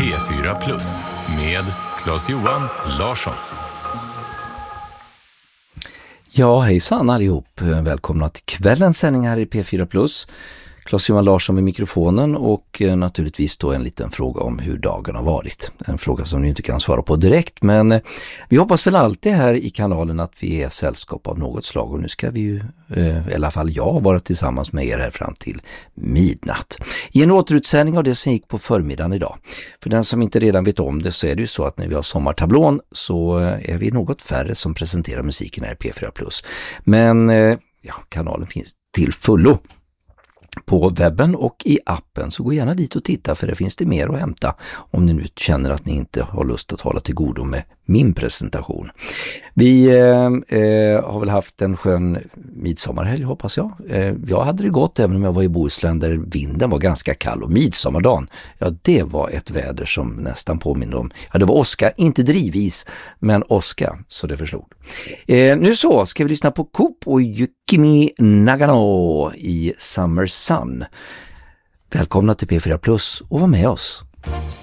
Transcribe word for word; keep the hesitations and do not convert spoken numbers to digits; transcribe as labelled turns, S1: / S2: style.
S1: fyra Plus med Claes-Johan Larsson.
S2: Ja, hejsan allihop. Välkomna till kvällens sändning här i P fyra Plus. Claes-Johan Larsson vid mikrofonen och naturligtvis då en liten fråga om hur dagen har varit. En fråga som ni inte kan svara på direkt, men vi hoppas väl alltid här i kanalen att vi är sällskap av något slag, och nu ska vi ju, i alla fall jag, vara tillsammans med er här fram till midnatt. I en återutsändning av det som gick på förmiddagen idag. För den som inte redan vet om det, så är det ju så att när vi har sommartablån så är vi något färre som presenterar musiken här i P fyra Plus. Men ja, kanalen finns till fullo på webben och i appen, så gå gärna dit och titta, för det finns det mer att hämta om ni nu känner att ni inte har lust att hålla till godo med min presentation. Vi eh, eh, har väl haft en skön midsommarhelg, hoppas jag. Eh, jag hade det gott även om jag var i Bohuslän där vinden var ganska kall, och midsommardagen, ja, det var ett väder som nästan påminner om, ja, det var åska, inte drivis, men åska, så det förstod. Eh, nu så ska vi lyssna på Coop och Yukimi Nagano i Summer Sun. Välkomna till P fyra Plus och var med oss.